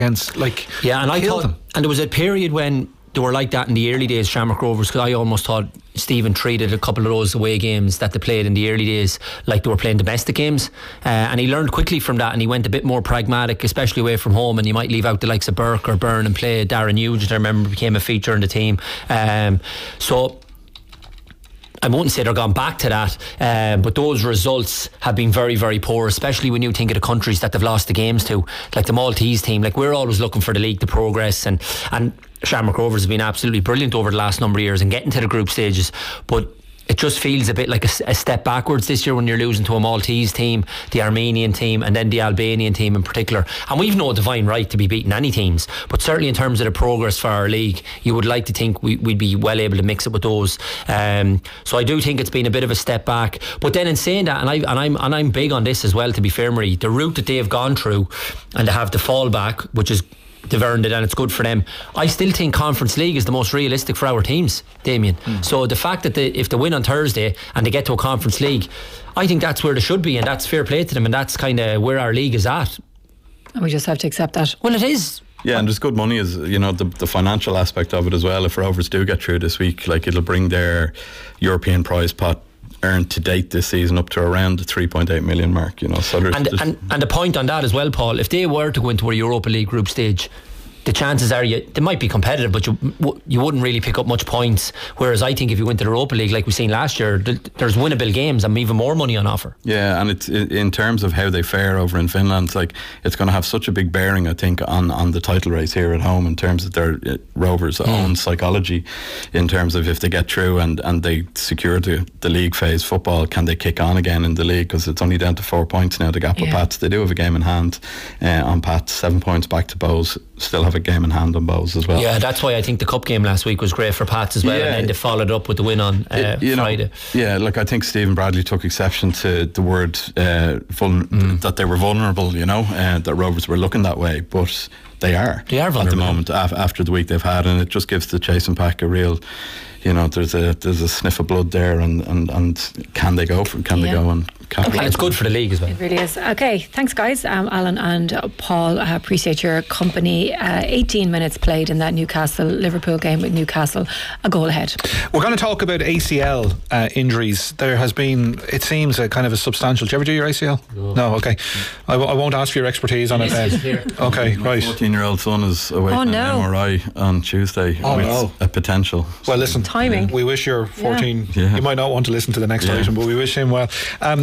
against, like, yeah, and I kill thought them. and there was a period when they were like that in the early days, Shamrock Rovers, because I almost thought Stephen treated a couple of those away games that they played in the early days like they were playing domestic games, and he learned quickly from that, and he went a bit more pragmatic, especially away from home, and you might leave out the likes of Burke or Byrne and play Darren Nugent. I remember became a feature in the team, so I wouldn't say they're gone back to that, but those results have been very, very poor, especially when you think of the countries that they've lost the games to, like the Maltese team. Like, we're always looking for the league to progress, and Shamrock Rovers have been absolutely brilliant over the last number of years and getting to the group stages, but it just feels a bit like a step backwards this year when you're losing to a Maltese team, the Armenian team, and then the Albanian team in particular. And we've no divine right to be beating any teams, but certainly in terms of the progress for our league, you would like to think we'd be well able to mix it with those. So I do think it's been a bit of a step back. But then in saying that, and I'm big on this as well, to be fair, Marie, the route that they've gone through, and to have the fallback, which is they've earned it and it's good for them. I still think Conference League is the most realistic for our teams, Damien. So the fact that if they win on Thursday and they get to a Conference League, I think that's where they should be, and that's fair play to them, and that's kind of where our league is at. And we just have to accept that. Well, it is. Yeah, and there's good money, as you know, the financial aspect of it as well. If Rovers do get through this week, like, it'll bring their European prize pot earned to date this season up to around the 3.8 million mark, you know. So and the point on that as well, Paul, if they were to go into a Europa League group stage, the chances are they might be competitive, but you wouldn't really pick up much points. Whereas I think if you went to the Europa League, like we've seen last year, there's winnable games and even more money on offer. Yeah, and it's in terms of how they fare over in Finland, like, it's going to have such a big bearing, I think, on the title race here at home, in terms of their Rovers' own psychology, in terms of if they get through and they secure the league phase football, can they kick on again in the league? Because it's only down to 4 points now, the gap with Pats. They do have a game in hand on Pats, 7 points back to Bows, still have a game in hand on Bows as well. Yeah, that's why I think the cup game last week was great for Pats as well, and then they followed up with the win on Friday. Yeah, look, I think Stephen Bradley took exception to the word that they were vulnerable, you know, that Rovers were looking that way, but they are vulnerable at the moment after the week they've had, and it just gives the chasing pack a real, you know, there's a sniff of blood there, and can they go they go and capitalise? And it's good for the league as well. It really is. Okay, thanks guys, Alan and Paul. I appreciate your company. 18 minutes played in that Newcastle-Liverpool game with Newcastle, a goal ahead. We're going to talk about ACL injuries. There has been, it seems, a kind of a substantial. Do you ever do your ACL? No, okay. I won't ask for your expertise on it. Okay, right. 14-year-old son is awaiting an MRI on Tuesday with a potential. Well, listen, timing. We wish your 14. You might not want to listen to the next item, but we wish him well.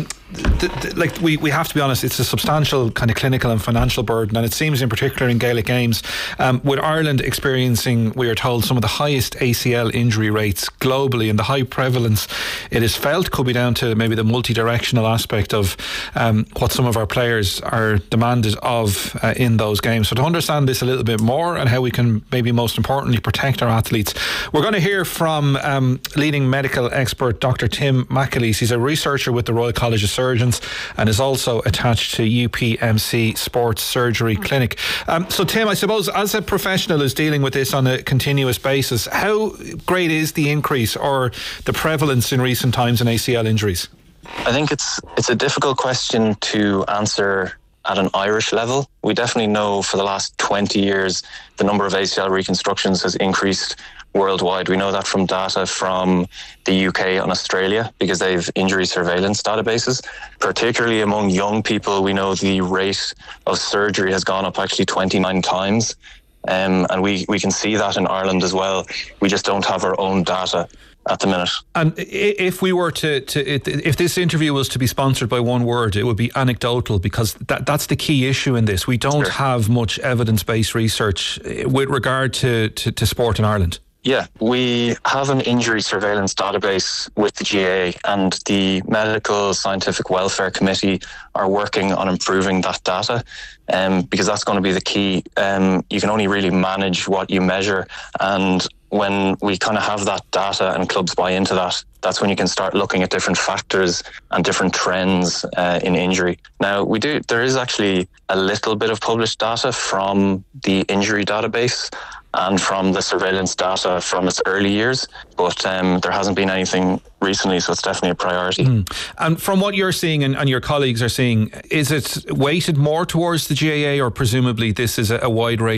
Like, we have to be honest, it's a substantial kind of clinical and financial burden, and it seems in particular in Gaelic games, with Ireland experiencing, we are told, some of the highest ACL injury rates globally, and the high prevalence, it is felt, could be down to maybe the multi-directional aspect of what some of our players are demanded of in those games. So to understand this a little bit more, and how we can maybe most importantly protect our athletes, we're going to hear from leading medical expert Dr. Tim McAleese. He's a researcher with the Royal College of Surgeons and is also attached to UPMC Sports Surgery Clinic. So Tim, I suppose as a professional who's dealing with this on a continuous basis, how great is the increase or the prevalence in recent times in ACL injuries? I think it's a difficult question to answer at an Irish level. We definitely know for the last 20 years the number of ACL reconstructions has increased worldwide. We know that from data from the UK and Australia, because they have injury surveillance databases. Particularly among young people, we know the rate of surgery has gone up actually 29 times. And we can see that in Ireland as well. We just don't have our own data at the minute. And if we were if this interview was to be sponsored by one word, it would be anecdotal, because that's the key issue in this. We don't have much evidence-based research with regard to sport in Ireland. Yeah, we have an injury surveillance database with the GAA, and the Medical Scientific Welfare Committee are working on improving that data, because that's going to be the key. You can only really manage what you measure, and when we kind of have that data and clubs buy into that, that's when you can start looking at different factors and different trends in injury. Now, there is actually a little bit of published data from the injury database and from the surveillance data from its early years, but there hasn't been anything recently, so it's definitely a priority. And from what you're seeing and your colleagues are seeing, is it weighted more towards the GAA, or presumably this is a wide range